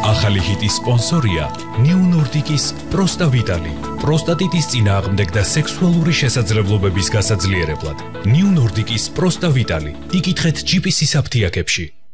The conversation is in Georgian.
ახალი ჰიტის სპონსორია New Nordic-ის პროსტა ვიტალი. პროსტატიტის წინააღმდეგ და სექსუალური შესაძლებლობების გასაძლიერებლად. New Nordic-ის პროსტა ვიტალი. იკითხეთ GPC-ის აფთიაქებში.